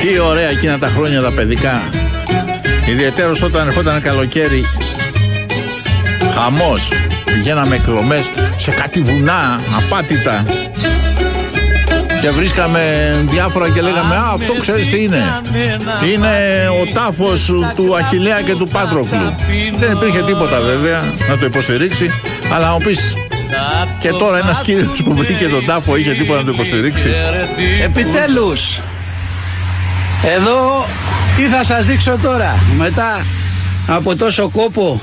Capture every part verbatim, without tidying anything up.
Τι ωραία εκείνα τα χρόνια τα παιδικά. Ιδιαιτέρως όταν ερχόταν καλοκαίρι. Χαμός. Πηγαίναμε εκδρομές σε κάτι βουνά απάτητα και βρίσκαμε διάφορα και λέγαμε «Α, αυτό ξέρεις τι είναι? Είναι ο τάφος του Αχιλλέα και του Πάτροκλου». Δεν υπήρχε τίποτα βέβαια να το υποστηρίξει, αλλά να πεις και τώρα ένας κύριος που βρήκε τον τάφο είχε τίποτα να το υποστηρίξει? Επιτέλους, εδώ τι θα σας δείξω τώρα μετά από τόσο κόπο?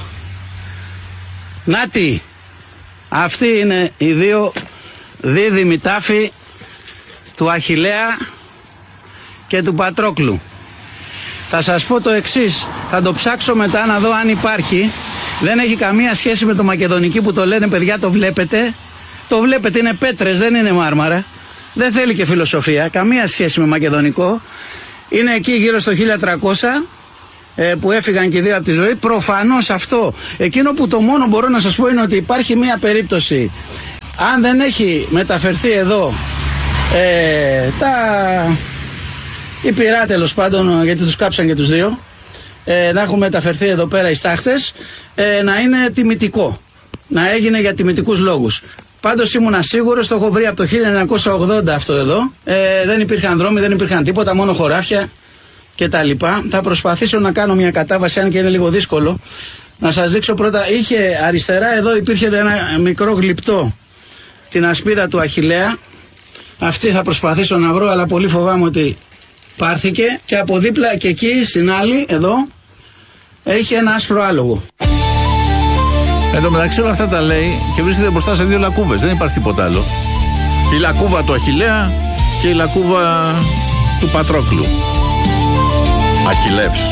Νάτι, αυτοί είναι οι δύο δίδυμοι τάφοι του Αχιλλέα και του Πατρόκλου. Θα σας πω το εξής, θα το ψάξω μετά να δω αν υπάρχει. Δεν έχει καμία σχέση με το μακεδονική που το λένε, παιδιά, το βλέπετε. Το βλέπετε, είναι πέτρες, δεν είναι μάρμαρα. Δεν θέλει και φιλοσοφία, καμία σχέση με μακεδονικό. Είναι εκεί γύρω στο χίλια τριακόσια ε, που έφυγαν και οι δύο από τη ζωή. Προφανώς αυτό. Εκείνο που το μόνο μπορώ να σας πω είναι ότι υπάρχει μία περίπτωση. Αν δεν έχει μεταφερθεί εδώ ε, τα... οι πειρά, τέλος πάντων, γιατί τους κάψαν και τους δύο, ε, να έχουν μεταφερθεί εδώ πέρα οι στάχτες, ε, να είναι τιμητικό. Να έγινε για τιμητικούς λόγους. Πάντως ήμουνα σίγουρος, το έχω βρει από το χίλια εννιακόσια ογδόντα αυτό εδώ. Ε, δεν υπήρχαν δρόμοι, δεν υπήρχαν τίποτα, μόνο χωράφια και τα λοιπά. Θα προσπαθήσω να κάνω μια κατάβαση, αν και είναι λίγο δύσκολο. Να σας δείξω πρώτα, είχε αριστερά εδώ, υπήρχε ένα μικρό γλυπτό, την ασπίδα του Αχιλλέα. Αυτή θα προσπαθήσω να βρω, αλλά πολύ φοβάμαι ότι πάρθηκε. Και από δίπλα και εκεί, στην άλλη, εδώ, έχει ένα άσπρο άλογο. Εν τω μεταξύ όλα αυτά τα λέει και βρίσκεται μπροστά σε δύο λακκούβες. Δεν υπάρχει τίποτα άλλο. Η λακκούβα του Αχιλλέα και η λακκούβα του Πατρόκλου. Αχιλλεύς.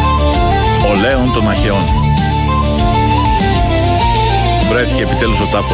Ο Λέων των Αχαιών. Βρέθηκε επιτέλους ο τάφος.